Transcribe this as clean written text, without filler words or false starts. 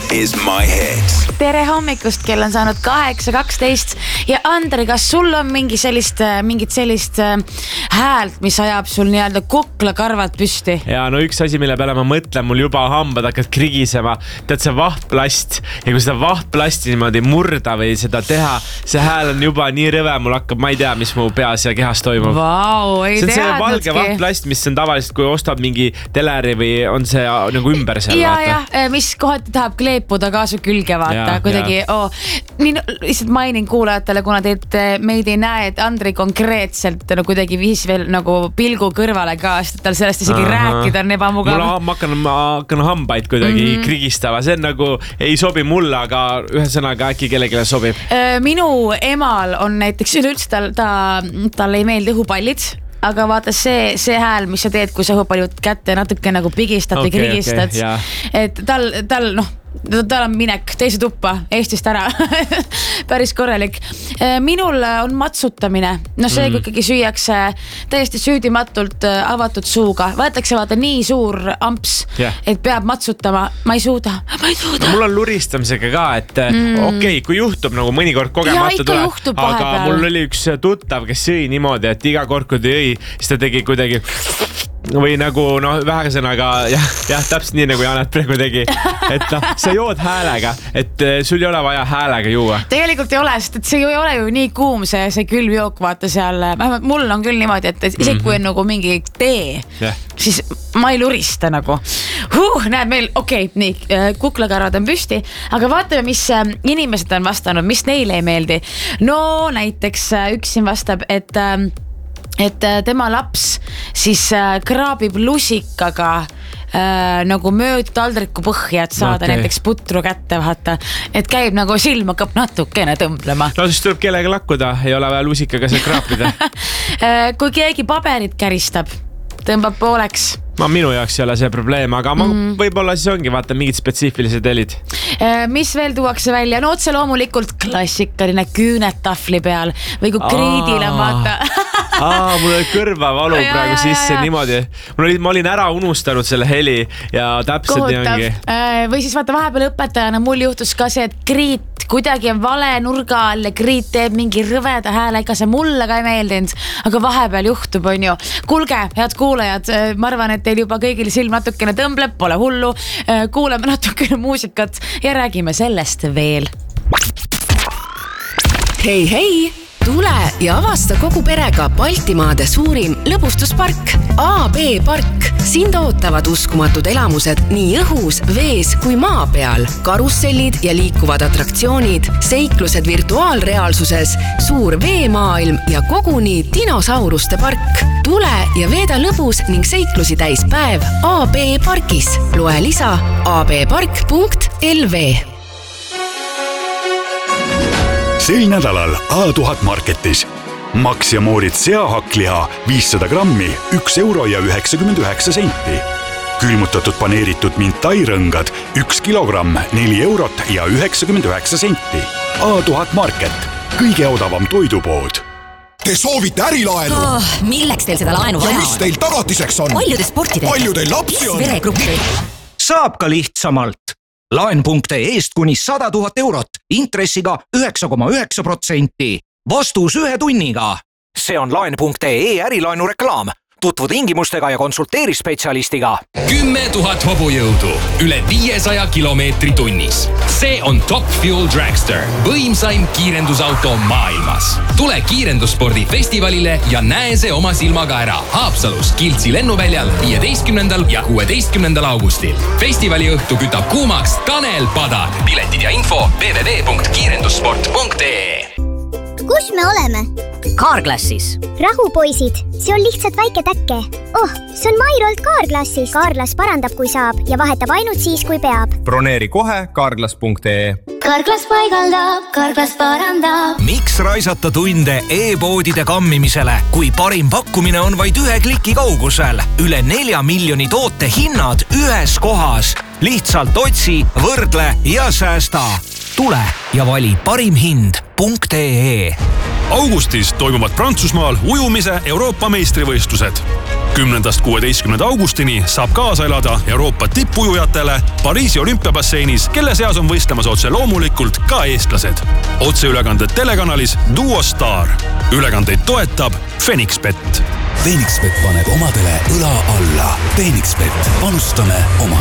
is my hit. Tere hommikust, kell on saanud 8:12 ja Andri, kas sul on mingit sellist häält, mis ajab sul nii-öelda kuklakarvad püsti? Ja no üks asi, mille peale ma mõtlen, mul juba hambad hakkad krigisema. Tead see vahtplast ja kui seda vahtplasti niimoodi murda või seda teha, see hääl on juba nii rõve, mul hakkab, ma ei tea, mis mu peas ja kehas toimub. Vau, ei teadnudki. See on see valge vahtplast, mis on tavaliselt, kui ostad mingi teleri või on see nagu ümber seal. Ja, mis kohati tahab kleepuda ka su külge, vaata. Kuidagi, lihtsalt mainin kuulajatele, kuna meid ei näe, et Andri konkreetselt kuidagi viis veel nagu pilgu kõrvale ka, sest tal sellest isegi rääkida on ebamugav. Ma hakkan hambaid kuidagi krigistama, see on nagu ei sobi mulle, aga ühe sõnaga äkki kellelegi sobib. Minu emal on näiteks üleüldse tal ei meeldi õhupallid. Aga vaata see hääl, mis sa teed, kui sa õhupaljud kätte natuke nagu pigistad või krigistad, et tal on minek teise tuppa Eestist ära. Päris korralik. Minul on matsutamine. See kui ikkagi süüakse täiesti süüdimatult avatud suuga. Võetakse vaata nii suur amps, et peab matsutama. Ma ei suuda. No, mul on luristamisega ka, et okei, kui juhtub nagu mõnikord kogemata tuleb, aga mul oli üks tuttav, kes sõi niimoodi, et iga kord, kui ta jõi, siis ta tegi kuidagi või nagu vähesõnaga täpselt nii nagu Janet praegu tegi, et sa jood häälega, et sul ei ole vaja häälega juua. Tegelikult ei ole, sest et see ei ole ju nii kuum see külm jook, vaata seal, vähemalt mul on küll niimoodi, et isegi kui on nagu mingi tee, siis ma ei lurista nagu. Näed meil, nii, kuklakarvad on püsti, aga vaatame, mis inimesed on vastanud, mis neile ei meeldi. No näiteks üks siin vastab, et tema laps siis kraabib lusikaga nagu mööda taldriku põhja, et saada näiteks putru kätte, vaata, et käib nagu silm hakkab natukene tõmblema. No siis tuleb kellega lakkuda, ei ole vaja lusikaga see kraapida. Kui keegi paberit käristab, tõmbab pooleks. Minu jaoks ei ole see probleem, aga võib-olla siis ongi, vaata, mingid spetsiifilised helid. Mis veel tuuakse välja? No otse loomulikult klassikaline küüned tahvli peal või kui kriidil on, vaata. Mul oli kõrvavalu praegu sisse niimoodi. Ma olin ära unustanud selle heli ja täpselt nii ongi. Või siis vaata vahepeal õpetajana mul juhtus ka see, et kriit kuidagi on vale nurga all ja kriit teeb mingi rõveda hääle, ega see mulle ka ei meeldinud, aga vahepeal juhtub, on ju. Kuulge, head kuulajad, ma arvan, et teil juba kõigil silm natukene tõmbleb, pole hullu. Kuuleme natukene muusikat ja räägime sellest veel. Hei! Tule ja avasta kogu perega Baltimaade suurim lõbustuspark AB Park. Sind ootavad uskumatud elamused nii õhus, vees kui maa peal. Karussellid ja liikuvad atraktsioonid, seiklused virtuaalreaalsuses, suur veemaailm ja koguni dinosauruste park. Tule ja veeda lõbus ning seiklusi täis päev AB Parkis. Loe lisa abpark.lv. Sel nädalal A1000 Marketis. Max ja Mooritz seahakkliha 500 grammi, 1 euro ja 99 senti. Külmutatud paneeritud mintairõngad 1 kilogramm, 4 eurot ja 99 senti. A1000 Market, kõige odavam toidupood. Te soovite ärilaenu? Milleks teil seda laenu vaja on? Ja mis teil tagatiseks on? Palju te sporti teete? Palju teil lapsi on? Veregruppi? Saab ka lihtsamalt. Laen.eest kuni 100 000 eurot, intressiga 9,9%. Vastus 1 tunniga. See on laen.ee ärilaenu reklaam. Tutvu tingimustega ja konsulteeri spetsialistiga. 10 000 hobujõudu, üle 500 kilomeetri tunnis. See on Top Fuel Dragster, võimsaim kiirendusauto maailmas. Tule kiirendusspordi festivalile ja näe see oma silmaga ära. Haapsalus Kiltsi lennuväljal 15. ja 16. augustil. Festivali õhtu kütab kuumaks Tanel Padar. Piletid ja info www.kiirendussport.ee. Kus me oleme? Carglassis. Rahu, poisid. See on lihtsalt väike täkke. See on Mairolt Carglassist. Carglass parandab, kui saab ja vahetab ainult siis, kui peab. Broneeri kohe carglass.ee. Carglass paigaldab, Carglass parandab. Miks raisata tunde e-poodide kammimisele, kui parim pakkumine on vaid 1 kliki kaugusel? Üle 4 miljoni toote hinnad ühes kohas. Lihtsalt otsi, võrdle ja säästa. Tule ja vali parim hind.ee. Augustis toimuvad Prantsusmaal ujumise Euroopa meistrivõistlused. 10.–16. augustini saab kaasa elada Euroopa tippujujatele Pariisi olümpiabasseinis, kelle seas on võistlemas otse loomulikult ka eestlased. Otseülekanded telekanalis Duo Star. Ülekandeid toetab Phoenixbet. Phoenixbet paneb omadele õla alla. Phoenixbet, panustame oma